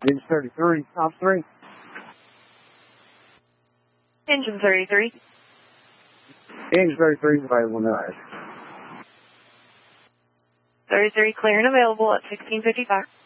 Engine 33, ops 3. Engine 33. Engine 33 is available now. 33 clear and available at 1655.